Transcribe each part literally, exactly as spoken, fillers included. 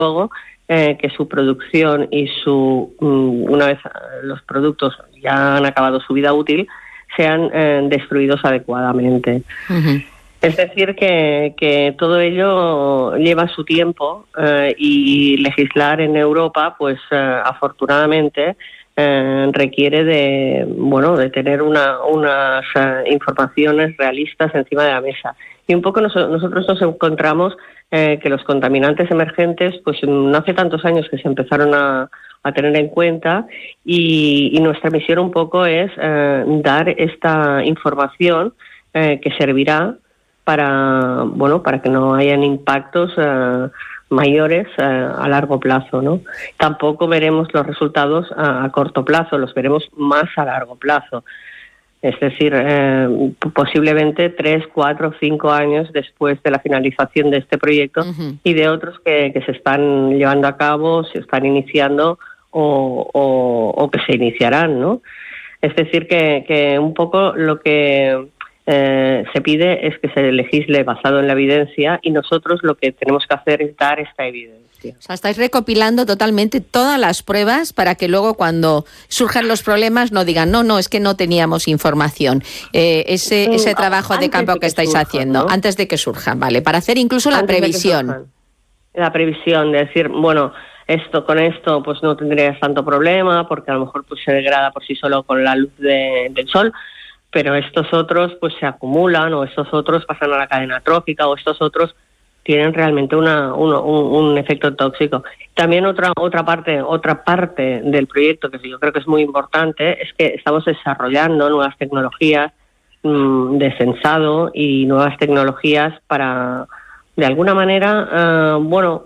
luego eh, que su producción y su una vez los productos ya han acabado su vida útil, sean eh, destruidos adecuadamente. Uh-huh. Es decir, que, que todo ello lleva su tiempo eh, y legislar en Europa, pues eh, afortunadamente, eh, requiere de bueno de tener una, unas uh, informaciones realistas encima de la mesa. Y un poco nos, nosotros nos encontramos eh, que los contaminantes emergentes, pues no hace tantos años que se empezaron a, a tener en cuenta y, y nuestra misión un poco es eh, dar esta información eh, que servirá para bueno para que no hayan impactos uh, mayores uh, a largo plazo, ¿no? Tampoco veremos los resultados a, a corto plazo, los veremos más a largo plazo. Es decir, eh, posiblemente tres, cuatro, cinco años después de la finalización de este proyecto uh-huh. y de otros que, que se están llevando a cabo, se están iniciando o, o, o que se iniciarán, ¿no? Es decir, que, que un poco lo que Eh, se pide es que se legisle basado en la evidencia y nosotros lo que tenemos que hacer es dar esta evidencia. O sea, estáis recopilando totalmente todas las pruebas para que luego cuando surjan los problemas no digan no, no, es que no teníamos información. Eh, ese, sí, ese trabajo de campo que, que estáis surjan, haciendo, ¿no? Antes de que surjan, ¿vale? Para hacer incluso la antes previsión. La previsión de decir, bueno, esto con esto pues no tendrías tanto problema porque a lo mejor pues se degrada por sí solo con la luz de, del sol, pero estos otros pues se acumulan o estos otros pasan a la cadena trófica o estos otros tienen realmente una, un, un, un efecto tóxico. También otra otra parte otra parte del proyecto que yo creo que es muy importante es que estamos desarrollando nuevas tecnologías mmm, de sensado y nuevas tecnologías para de alguna manera uh, bueno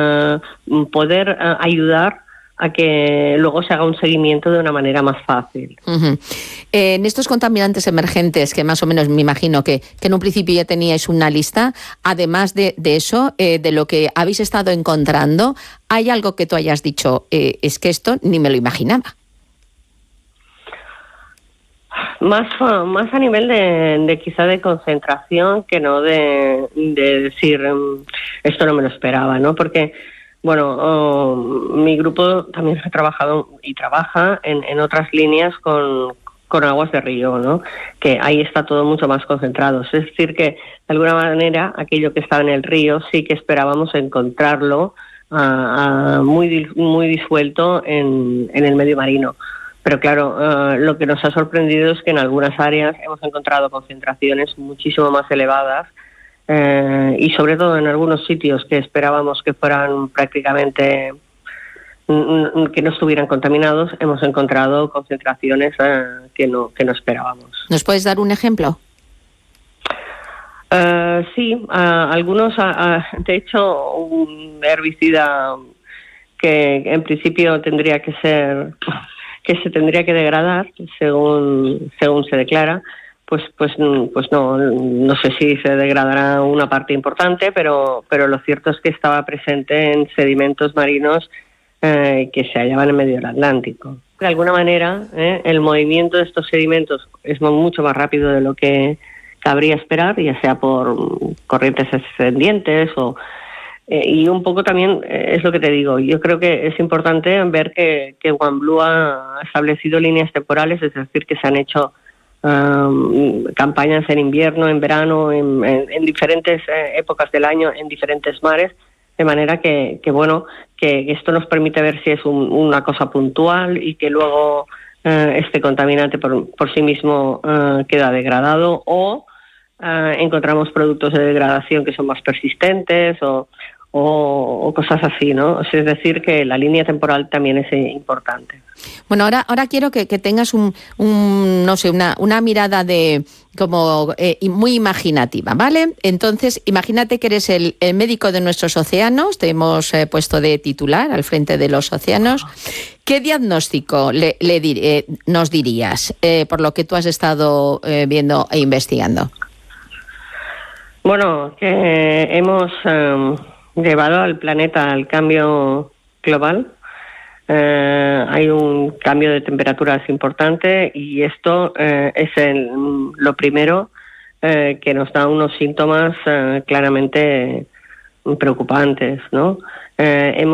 uh, poder uh, ayudar a que luego se haga un seguimiento de una manera más fácil. Uh-huh. Eh, en estos contaminantes emergentes, que más o menos me imagino que, que en un principio ya teníais una lista, además de, de eso, eh, de lo que habéis estado encontrando, ¿hay algo que tú hayas dicho, eh, es que esto ni me lo imaginaba? Más, más a nivel de, de quizá de concentración que no de, de decir esto no me lo esperaba, ¿no? Porque Bueno, oh, mi grupo también ha trabajado y trabaja en, en otras líneas con, con aguas de río, ¿no? Que ahí está todo mucho más concentrado. Es decir, que de alguna manera aquello que estaba en el río sí que esperábamos encontrarlo uh, uh, muy, muy disuelto en, en el medio marino. Pero claro, uh, lo que nos ha sorprendido es que en algunas áreas hemos encontrado concentraciones muchísimo más elevadas. Eh, y sobre todo en algunos sitios que esperábamos que fueran prácticamente mm, que no estuvieran contaminados, hemos encontrado concentraciones eh, que no que no esperábamos. ¿Nos puedes dar un ejemplo? Uh, sí, uh, algunos, uh, de hecho, un herbicida que en principio tendría que ser que se tendría que degradar según según se declara. Pues, pues, pues no, no sé si se degradará una parte importante, pero, pero lo cierto es que estaba presente en sedimentos marinos eh, que se hallaban en medio del Atlántico. De alguna manera, eh, el movimiento de estos sedimentos es mucho más rápido de lo que cabría esperar, ya sea por corrientes ascendientes o eh, y un poco también eh, es lo que te digo. Yo creo que es importante ver que, que OneBlue ha establecido líneas temporales, es decir, que se han hecho Um, campañas en invierno, en verano, en, en, en diferentes eh, épocas del año, en diferentes mares, de manera que, que bueno, que esto nos permite ver si es un, una cosa puntual y que luego eh, este contaminante por, por sí mismo eh, queda degradado o eh, encontramos productos de degradación que son más persistentes o, o, o cosas así, ¿no? Es decir, que la línea temporal también es eh, importante. Bueno, ahora, ahora quiero que, que tengas un, un, no sé, una, una mirada de como eh, muy imaginativa, ¿vale? Entonces, imagínate que eres el, el médico de nuestros océanos, te hemos eh, puesto de titular al frente de los océanos. ¿Qué diagnóstico le, le dir, eh, nos dirías eh, por lo que tú has estado eh, viendo e investigando? Bueno, que hemos eh, llevado al planeta al cambio global. Eh, hay un cambio de temperaturas importante y esto eh, es el, lo primero eh, que nos da unos síntomas eh, claramente preocupantes, ¿no? Eh, hemos